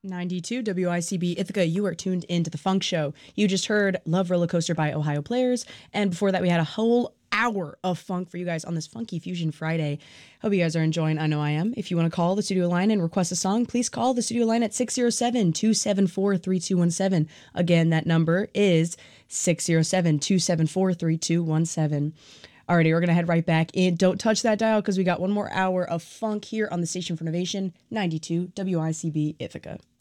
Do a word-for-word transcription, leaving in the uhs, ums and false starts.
ninety-two W I C B Ithaca, you are tuned into The Funk Show. You just heard Love Roller Coaster by Ohio Players, and before that we had a whole hour of funk for you guys on this Funky Fusion Friday. Hope you guys are enjoying. I know I am. If you want to call the studio line and request a song, please call the studio line at six oh seven, two seven four, three two one seven. Again, that number is six oh seven, two seven four, three two one seven. Alrighty, we're going to head right back in. Don't touch that dial because we got one more hour of funk here on the Station for Innovation, ninety-two W I C B Ithaca.